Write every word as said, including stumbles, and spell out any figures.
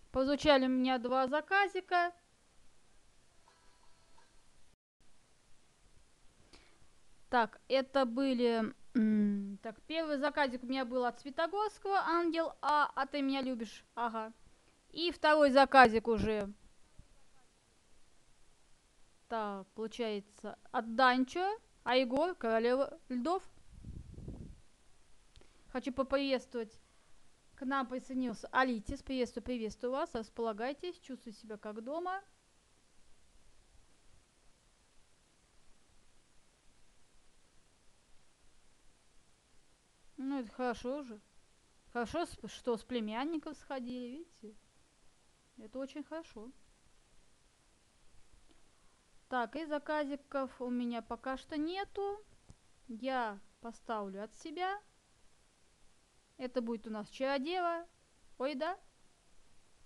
Позвучали у меня два заказика. Так, это были... Так, первый заказик у меня был от Светогорского, Ангел А, а ты меня любишь, ага. И второй заказик уже, так, получается, от Данчо, а Егор, Королева Льдов. Хочу поприветствовать, к нам присоединился Алитис, приветствую, приветствую вас, располагайтесь, чувствуйте себя как дома. Ну, это хорошо уже. Хорошо, что с племянников сходили, видите? Это очень хорошо. Так, и заказиков у меня пока что нету. Я поставлю от себя. Это будет у нас чародева. Ой, да?